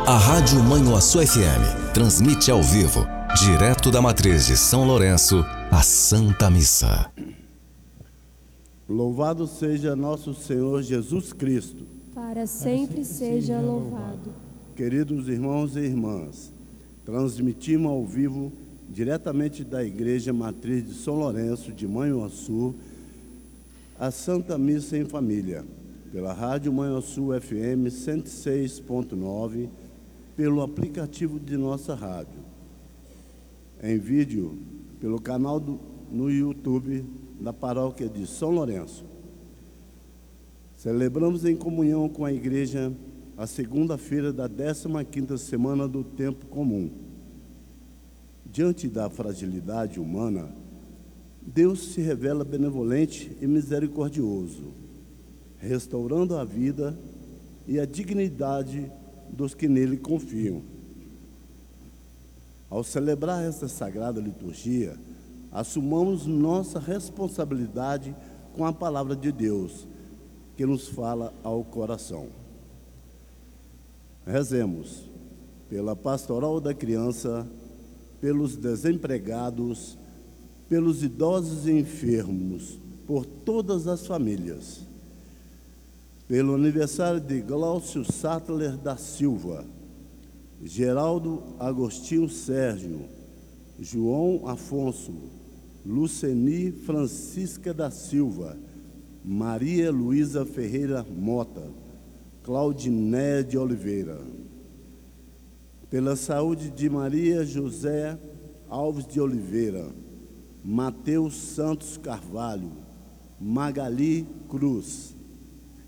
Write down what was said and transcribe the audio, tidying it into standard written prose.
A Rádio Manhuaçu FM transmite ao vivo, direto da matriz de São Lourenço, a Santa Missa. Louvado seja nosso Senhor Jesus Cristo. Para sempre seja louvado. Queridos irmãos e irmãs, transmitimos ao vivo, diretamente da Igreja Matriz de São Lourenço de Manhuaçu, a Santa Missa em Família, pela Rádio Manhuaçu FM 106.9, pelo aplicativo de nossa rádio, em vídeo pelo canal no YouTube da Paróquia de São Lourenço. Celebramos em comunhão com a Igreja a segunda-feira da 15ª semana do Tempo Comum. Diante da fragilidade humana, Deus se revela benevolente e misericordioso, restaurando a vida e a dignidade dos que nele confiam. Ao celebrar esta sagrada liturgia, assumamos nossa responsabilidade com a palavra de Deus, que nos fala ao coração. Rezemos pela pastoral da criança, pelos desempregados, pelos idosos e enfermos, por todas as famílias. Pelo aniversário de Glaucio Sattler da Silva, Geraldo Agostinho Sérgio, João Afonso, Luceni Francisca da Silva, Maria Luísa Ferreira Mota, Claudinéia de Oliveira. Pela saúde de Maria José Alves de Oliveira, Mateus Santos Carvalho, Magali Cruz.